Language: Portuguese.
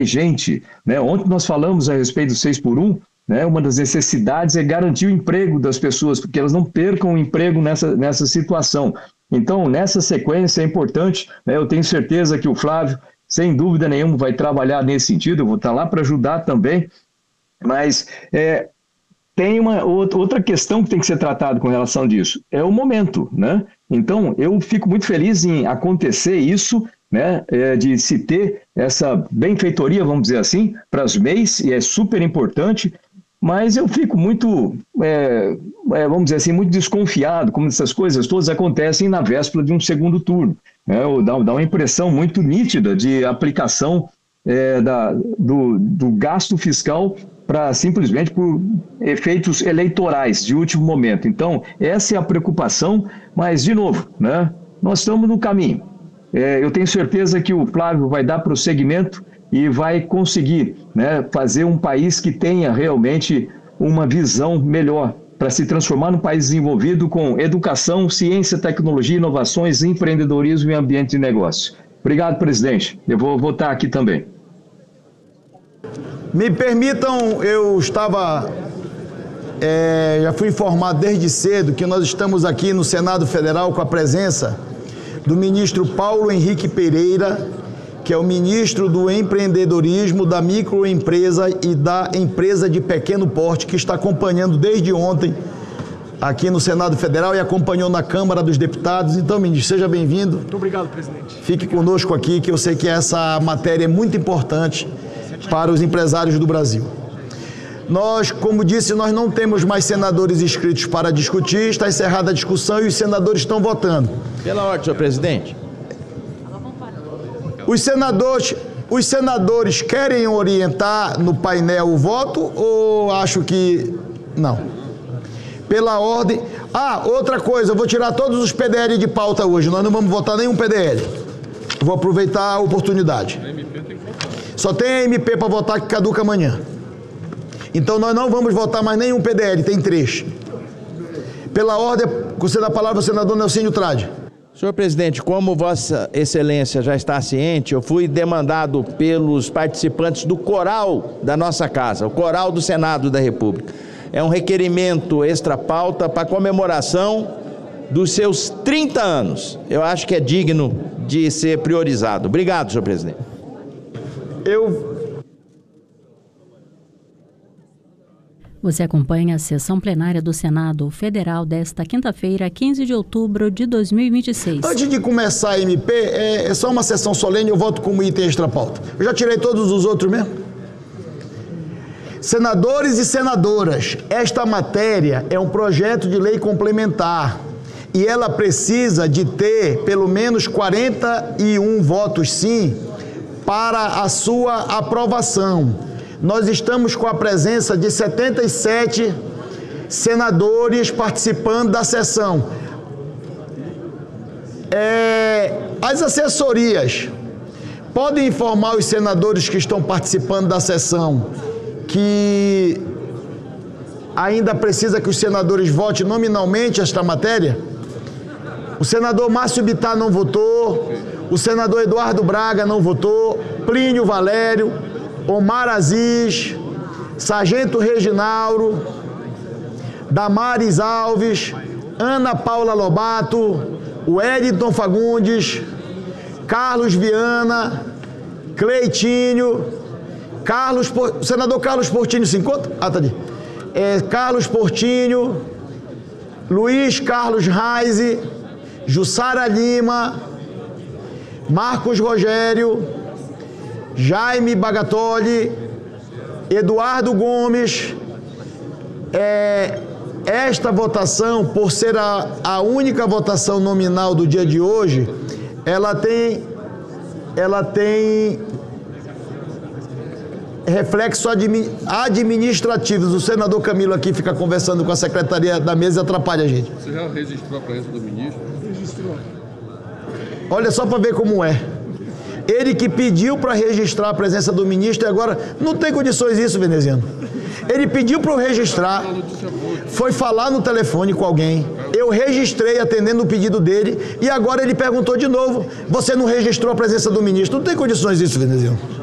gente, né? Ontem nós falamos a respeito do 6 por 1, né? Uma das necessidades é garantir o emprego das pessoas, porque elas não percam o emprego nessa situação. Então, nessa sequência é importante, né? Eu tenho certeza que o Flávio, sem dúvida nenhuma, vai trabalhar nesse sentido, eu vou estar lá para ajudar também, mas tem uma outra questão que tem que ser tratada com relação disso, é o momento, né? Então, eu fico muito feliz em acontecer isso, né, de se ter essa benfeitoria, vamos dizer assim, para as MEIs, e é super importante, mas eu fico muito, vamos dizer assim, muito desconfiado, como essas coisas todas acontecem na véspera de um segundo turno, né? Dá uma impressão muito nítida de aplicação do gasto fiscal para simplesmente por efeitos eleitorais de último momento. Então, essa é a preocupação, mas, de novo, né, nós estamos no caminho. Eu tenho certeza que o Flávio vai dar prosseguimento e vai conseguir, né, fazer um país que tenha realmente uma visão melhor para se transformar num país desenvolvido com educação, ciência, tecnologia, inovações, empreendedorismo e ambiente de negócio. Obrigado, presidente. Eu vou votar aqui também. Me permitam, já fui informado desde cedo que nós estamos aqui no Senado Federal com a presença do ministro Paulo Henrique Pereira, que é o ministro do empreendedorismo, da microempresa e da empresa de pequeno porte, que está acompanhando desde ontem aqui no Senado Federal e acompanhou na Câmara dos Deputados. Então, ministro, seja bem-vindo. Muito obrigado, presidente. Fique conosco aqui, que eu sei que essa matéria é muito importante para os empresários do Brasil. Nós, como disse, nós não temos mais senadores inscritos para discutir, está encerrada a discussão e os senadores estão votando. Pela ordem, senhor presidente. Os senadores querem orientar no painel o voto ou acho que não? Pela ordem... outra coisa, eu vou tirar todos os PDL de pauta hoje, nós não vamos votar nenhum PDL. Vou aproveitar a oportunidade. Só tem a MP para votar que caduca amanhã. Então nós não vamos votar mais nenhum PDL, tem 3. Pela ordem, conceda a palavra ao senador Nelsinho Trade. Senhor presidente, como Vossa Excelência já está ciente, eu fui demandado pelos participantes do coral da nossa casa, o coral do Senado da República. É um requerimento extra-pauta para comemoração dos seus 30 anos. Eu acho que é digno de ser priorizado. Obrigado, senhor presidente. Você acompanha a sessão plenária do Senado Federal desta quinta-feira, 15 de outubro de 2026. Antes de começar a MP, é só uma sessão solene, eu voto como item extra-pauta. Eu já tirei todos os outros mesmo. Senadores e senadoras, esta matéria é um projeto de lei complementar e ela precisa de ter pelo menos 41 votos sim para a sua aprovação. Nós estamos com a presença de 77 senadores participando da sessão. As assessorias podem informar os senadores que estão participando da sessão que ainda precisa que os senadores votem nominalmente esta matéria? O senador Márcio Bittar não votou, o senador Eduardo Braga não votou, Plínio Valério, Omar Aziz, Sargento Reginaldo, Damares Alves, Ana Paula Lobato, Wellington Fagundes, Carlos Viana, Cleitinho, o senador Carlos Portinho se encontra? Tá ali. Carlos Portinho, Luiz Carlos Reise, Jussara Lima, Marcos Rogério, Jaime Bagatoli, Eduardo Gomes. Esta votação, por ser a única votação nominal do dia de hoje, ela tem reflexo administrativos. O senador Camilo aqui fica conversando com a secretaria da mesa e atrapalha a gente. Você já registrou a presença do ministro? Registrou. Olha só para ver como é. Ele que pediu para registrar a presença do ministro e agora não tem condições isso, veneziano. Ele pediu para eu registrar, foi falar no telefone com alguém, eu registrei atendendo o pedido dele e agora ele perguntou de novo, você não registrou a presença do ministro? Não tem condições isso, veneziano.